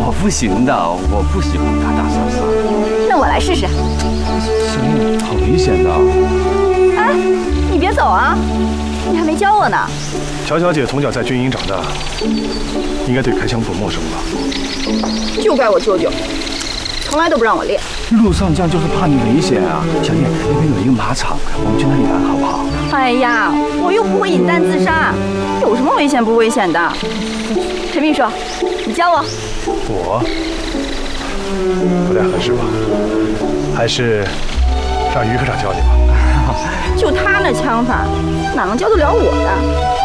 我不行的，我不喜欢打打杀杀。 那我来试试。 小丽，好危险的。 哎，你别走啊，你还没教我呢。 乔小姐从小在军营长大，应该对开枪不陌生吧？ 就怪我舅舅，从来都不让我练。 路上这样就是怕你危险啊。小丽，那边有一个马场，我们去那里玩好不好？ 哎呀，我又不会引弹自杀，有什么危险不危险的？陈秘书，你教我。 我不太合适吧？还是让于科长教你吧。 就他那枪法，哪能教得了我呀？